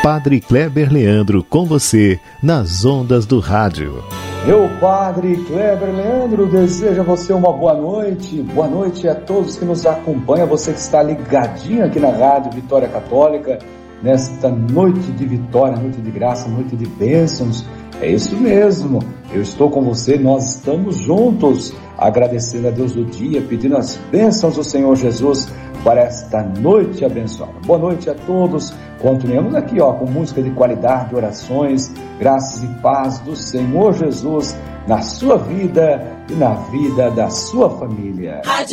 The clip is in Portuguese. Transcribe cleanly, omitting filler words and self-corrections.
Padre Kleber Leandro com você nas ondas do rádio. Eu, Padre Kleber Leandro, desejo a você uma boa noite. Boa noite a todos que nos acompanham, você que está ligadinho aqui na Rádio Vitória Católica, nesta noite de vitória, noite de graça, noite de bênçãos. É isso mesmo, eu estou com você, nós estamos juntos, agradecendo a Deus do dia, pedindo as bênçãos do Senhor Jesus para esta noite abençoada. Boa noite a todos. Continuemos aqui com música de qualidade, orações, graças e paz do Senhor Jesus na sua vida e na vida da sua família.